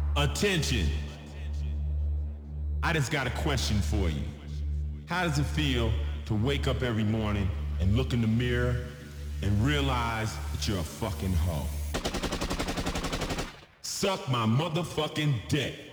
Attention! I just got a question for you. How does it feel to wake up every morning and look in the mirror and realize that you're a fucking hoe? Suck my motherfucking dick.